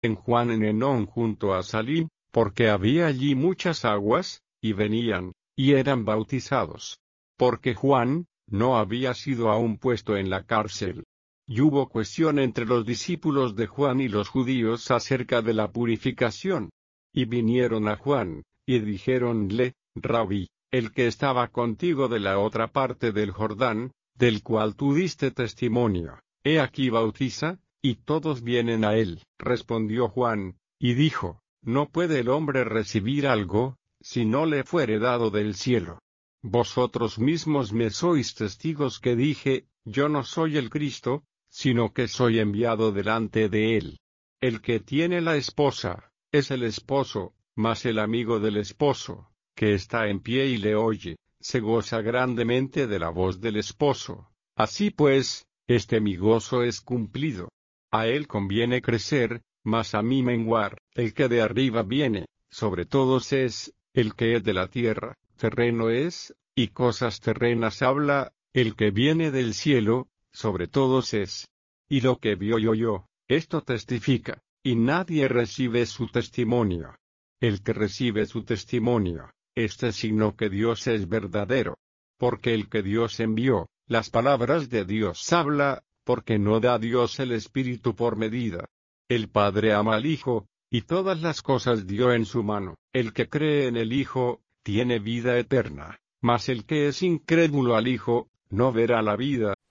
en Juan en Enón junto a Salim, porque había allí muchas aguas, y venían, y eran bautizados. Porque Juan no había sido aún puesto en la cárcel. Y hubo cuestión entre los discípulos de Juan y los judíos acerca de la purificación. Y vinieron a Juan, y dijéronle: Rabí, el que estaba contigo de la otra parte del Jordán, del cual tú diste testimonio, he aquí bautiza, y todos vienen a él. Respondió Juan, y dijo: No puede el hombre recibir algo, si no le fuere dado del cielo. Vosotros mismos me sois testigos que dije: Yo no soy el Cristo, sino que soy enviado delante de él. El que tiene la esposa, es el esposo, mas el amigo del esposo, que está en pie y le oye, se goza grandemente de la voz del esposo. Así pues, mi gozo es cumplido. A él conviene crecer, mas a mí menguar. El que de arriba viene, sobre todos es, el que es de la tierra, terreno es, y cosas terrenas habla. El que viene del cielo, sobre todos es. Y lo que vio y oyó, esto testifica, y nadie recibe su testimonio. El que recibe su testimonio, signo que Dios es verdadero. Porque el que Dios envió, las palabras de Dios habla, porque no da Dios el Espíritu por medida. El Padre ama al Hijo, y todas las cosas dio en su mano. El que cree en el Hijo, tiene vida eterna, mas el que es incrédulo al Hijo, no verá la vida,